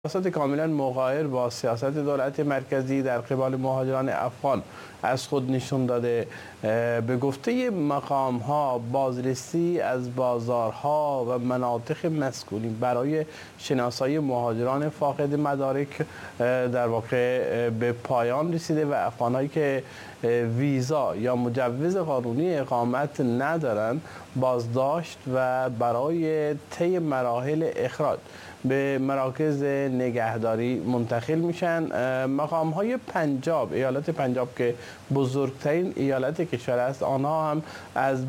سیاست کاملا مغایر با سیاست دولت مرکزی در قبال مهاجران افغان از خود نشون داده. به گفته مقام ها بازرسی از بازارها و مناطق مسکونی برای شناسایی مهاجران فاقد مدارک در واقع به پایان رسیده و افغانهایی که ویزا یا مجوز قانونی اقامت ندارند بازداشت و برای طی مراحل اخراج به مراکز نگهداری منتقل میشن. مقام های پنجاب، ایالت پنجاب که بزرگترین ایالت کشور است، آنها هم از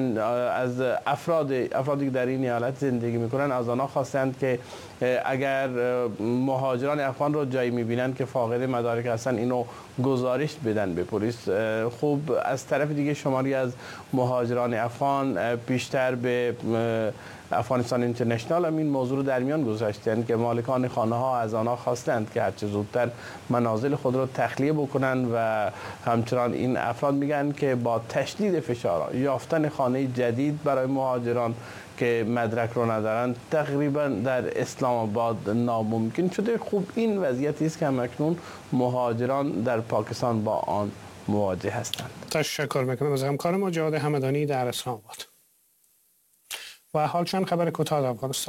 افرادی که در این ایالت زندگی میکنن از آنها خواستند که اگر مهاجران افغان رو جایی میبینند که فاقد مدارک هستن اینو گزارش بدن به پلیس. خب از طرف دیگه شماری از مهاجران افغان بیشتر به افغانستان اینترنشنال هم این موضوع رو در میان گذاشتند که مالکان خانه ها از آنها خواستند که هرچه زودتر منازل خود رو تخلیه بکنند و همچنان این افراد میگن که با تشدید فشار یافتن خانه جدید برای مهاجران که مدرک رو ندارند تقریبا در اسلام آباد ناممکن شده. خوب این وضعیتی است که همکنون مهاجران در پاکستان با آن مواجه هستند. تشکر میکنم از همکار ما جواد همدانی در اسلام آباد. و حال چند خبر کوتاه از افغانستان.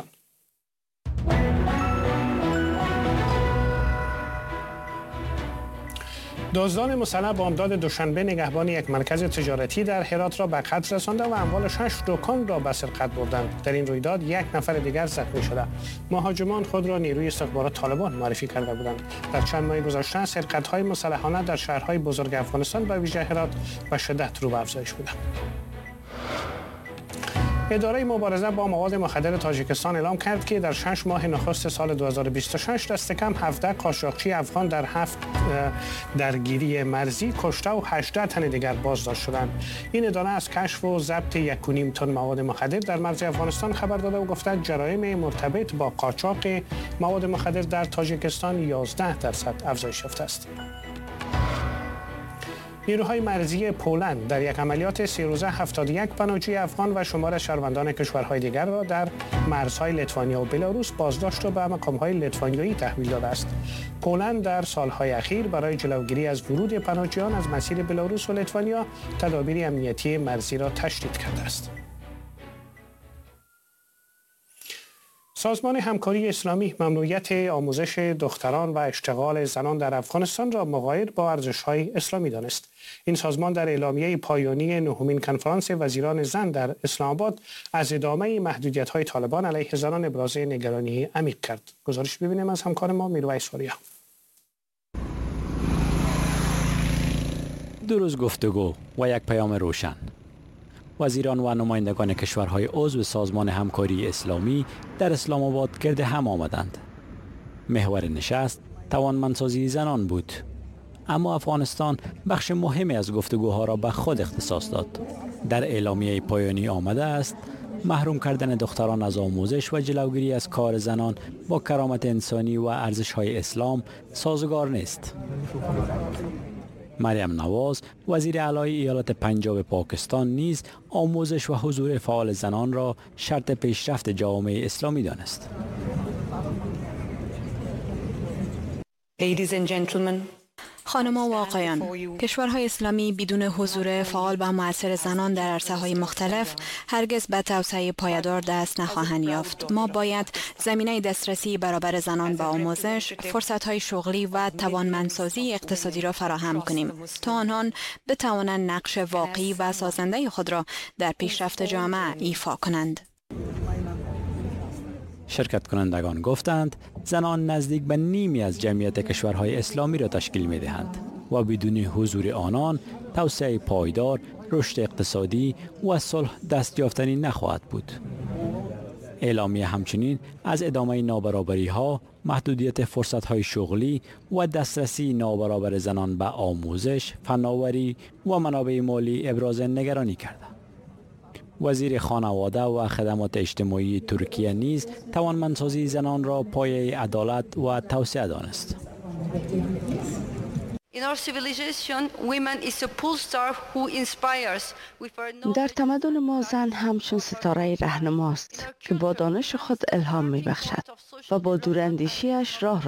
دزدان مسلح بامداد دوشنبه نگهبان یک مرکز تجارتی در هرات را به قتل رساندند و اموال 6 دکان را به سرقت بردند. در این رویداد یک نفر دیگر زخمی شده. مهاجمان خود را نیروی استخبارات طالبان معرفی کرده بودند. در چند ماه گذشته سرقت‌های مسلحانه در شهرهای بزرگ افغانستان به ویژه هرات به شدت رو به افزایش بوده. اداره مبارزه با مواد مخدر تاجیکستان اعلام کرد که در 6 ماه نخست سال 2026 دست کم 17 قاچاقچی افغان در 7 درگیری مرزی کشته و 18 تن دیگر بازداشت شدند. این اداره از کشف و ضبط 1.5 تن مواد مخدر در مرز افغانستان خبر داده و گفته جرایم مرتبط با قاچاق مواد مخدر در تاجیکستان 11% افزایش یافته است. نیروهای مرزی پولند در یک عملیات 3 روزه 71 پناهجوی افغان و شمار شهروندان کشورهای دیگر را در مرزهای لیتوانیا و بلاروس بازداشت و به مقامهای لیتوانیایی تحویل داده است. پولند در سالهای اخیر برای جلوگیری از ورود پناهجویان از مسیر بلاروس و لیتوانیا تدابیر امنیتی مرزی را تشدید کرده است. سازمان همکاری اسلامی ممنوعیت آموزش دختران و اشتغال زنان در افغانستان را مغایر با ارزش‌های اسلامی دانست. این سازمان در اعلامیه پایانی نهمین کنفرانس وزیران زن در اسلام آباد از ادامه محدودیت‌های طالبان علیه زنان ابراز نگرانی عمیق کرد. گزارش ببینیم از همکار ما میرویس فوریا. دو روز گفتگو و یک پیام روشن. وزیران و نمایندگان کشورهای عضو سازمان همکاری اسلامی در اسلام آباد گرد هم آمدند. محور نشست توانمندسازی زنان بود. اما افغانستان بخش مهمی از گفتگوها را به خود اختصاص داد. در اعلامیه پایانی آمده است محروم کردن دختران از آموزش و جلوگیری از کار زنان با کرامت انسانی و ارزش‌های اسلام سازگار نیست. مریم نواز وزیر اعلی ایالت پنجاب پاکستان نیز آموزش و حضور فعال زنان را شرط پیشرفت جامعه اسلامی دانست. Ladies and gentlemen, خانم و آقایان، کشورهای اسلامی بدون حضور فعال و مؤثر زنان در عرصه‌های مختلف هرگز به توسعه پایدار دست نخواهند یافت. ما باید زمینه دسترسی برابر زنان به آموزش، فرصت‌های شغلی و توانمندسازی اقتصادی را فراهم کنیم تا آنها بتوانند نقش واقعی و سازنده خود را در پیشرفت جامعه ایفا کنند. شرکت کنندگان گفتند زنان نزدیک به نیمی از جمعیت کشورهای اسلامی را تشکیل می دهند و بدون حضور آنان توسعه پایدار، رشد اقتصادی و صلح دست یافتنی نخواهد بود. اعلامیه همچنین از ادامه نابرابری ها، محدودیت فرصت های شغلی و دسترسی نابرابر زنان به آموزش، فناوری و منابع مالی ابراز نگرانی کرد. وزیر خانواده و خدمات اجتماعی ترکیه نیز توانمندسازی زنان را پایه عدالت و توسعه دانست. در تمدن ما زن همچون ستاره رهنماست که با دانش خود الهام می بخشد و با دوراندیشیش راه